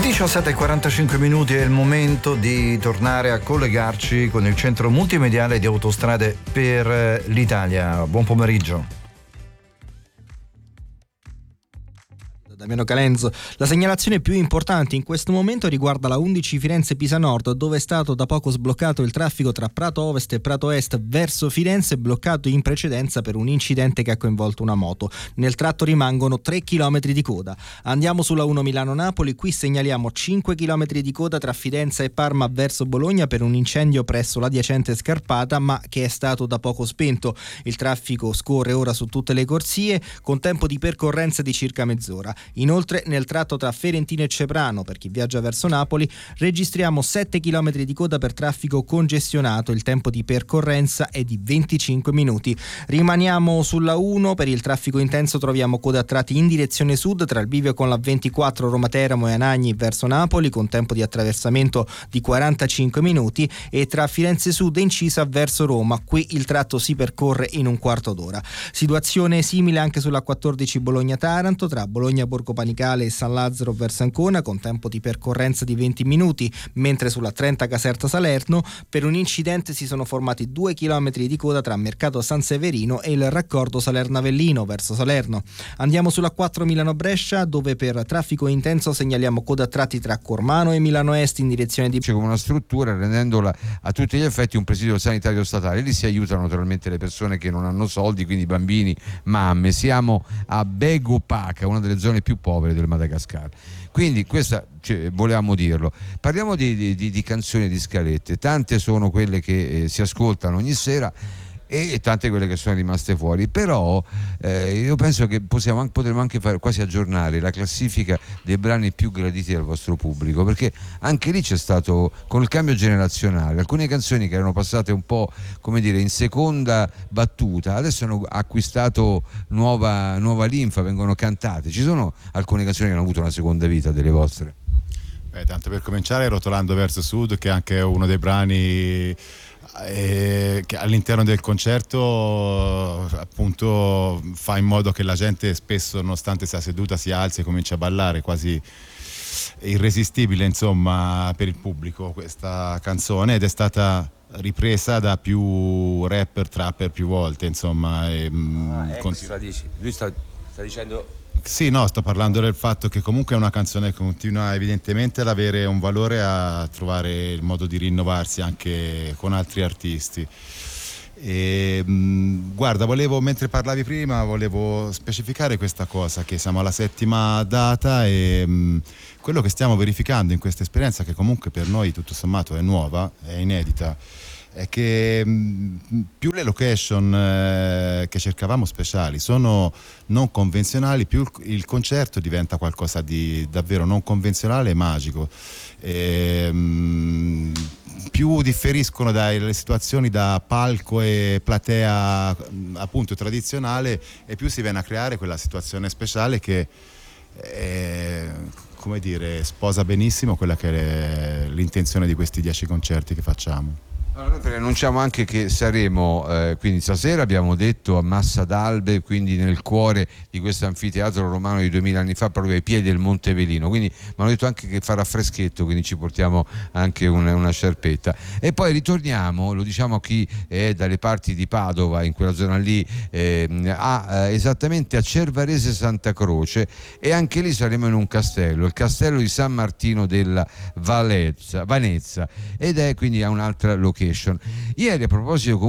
17:45 minuti, è il momento di tornare a collegarci con il centro multimediale di Autostrade per l'Italia. Buon pomeriggio. Damiano Calenzo. La segnalazione più importante in questo momento riguarda la 11 Firenze-Pisa Nord, dove è stato da poco sbloccato il traffico tra Prato Ovest e Prato Est verso Firenze, bloccato in precedenza per un incidente che ha coinvolto una moto. Nel tratto rimangono 3 km di coda. Andiamo sulla 1 Milano-Napoli, qui segnaliamo 5 km di coda tra Fidenza e Parma verso Bologna per un incendio presso l'adiacente Scarpata, ma che è stato da poco spento. Il traffico scorre ora su tutte le corsie con tempo di percorrenza di circa mezz'ora. Inoltre nel tratto tra Ferentino e Ceprano, per chi viaggia verso Napoli, registriamo 7 km di coda per traffico congestionato. Il tempo di percorrenza è di 25 minuti. Rimaniamo sulla 1, per il traffico intenso troviamo coda a tratti in direzione sud tra il bivio con la 24 Roma Teramo e Anagni verso Napoli, con tempo di attraversamento di 45 minuti, e tra Firenze Sud e Incisa verso Roma, qui il tratto si percorre in un quarto d'ora. Situazione simile anche sulla 14 Bologna-Taranto, tra Bologna Borgo Panicale e San Lazzaro verso Ancona, con tempo di percorrenza di 20 minuti, mentre sulla 30 Caserta Salerno per un incidente si sono formati 2 km di coda tra Mercato San Severino e il raccordo Salerno-Avellino verso Salerno. Andiamo sulla 4 Milano-Brescia, dove per traffico intenso segnaliamo coda a tratti tra Cormano e Milano Est in direzione di come una struttura, rendendola a tutti gli effetti un presidio sanitario statale. Lì si aiutano naturalmente le persone che non hanno soldi, quindi bambini, mamme. Siamo a Begopaca, una delle zone più povere del Madagascar. Quindi questa, volevamo dirlo. Parliamo di canzoni, di scalette. Tante sono quelle che si ascoltano ogni sera e tante quelle che sono rimaste fuori, però io penso che potremmo anche fare, quasi aggiornare la classifica dei brani più graditi dal vostro pubblico, perché anche lì c'è stato, con il cambio generazionale, alcune canzoni che erano passate un po', come dire, in seconda battuta adesso hanno acquistato nuova linfa, vengono cantate. Ci sono alcune canzoni che hanno avuto una seconda vita delle vostre? Tanto per cominciare, Rotolando verso Sud, che è anche uno dei brani che all'interno del concerto appunto fa in modo che la gente spesso, nonostante sia seduta, si alzi e comincia a ballare, quasi irresistibile insomma per il pubblico questa canzone, ed è stata ripresa da più rapper, trapper più volte insomma. Lui sta dicendo. Sì, no, sto parlando del fatto che comunque è una canzone che continua evidentemente ad avere un valore, a trovare il modo di rinnovarsi anche con altri artisti. Guarda, mentre parlavi prima, volevo specificare questa cosa, che siamo alla 7ª data e quello che stiamo verificando in questa esperienza, che comunque per noi tutto sommato è nuova, è inedita, è che più le location che cercavamo speciali sono non convenzionali, più il concerto diventa qualcosa di davvero non convenzionale e magico. Più differiscono dalle situazioni da palco e platea appunto tradizionale, e più si viene a creare quella situazione speciale che come dire, sposa benissimo quella che è l'intenzione di questi 10 concerti che facciamo. Allora, noi preannunciamo anche che saremo, quindi stasera abbiamo detto a Massa d'Albe, quindi nel cuore di questo anfiteatro romano di 2000 anni fa, proprio ai piedi del Monte Velino, quindi mi hanno detto anche che farà freschetto, quindi ci portiamo anche una sciarpetta, e poi ritorniamo, lo diciamo a chi è dalle parti di Padova, in quella zona lì, esattamente a Cervarese Santa Croce, e anche lì saremo in un castello, il castello di San Martino della Vanezza, ed è quindi a un'altra location. Ieri, a proposito